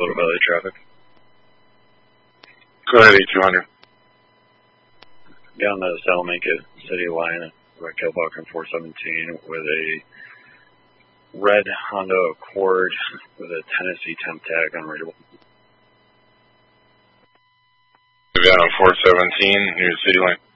Little Valley traffic. Go ahead, 8200. Down the Salamanca City line, at Kilbuck 417 with a red Honda Accord with a Tennessee temp tag unreadable. Down on 417 near the city line.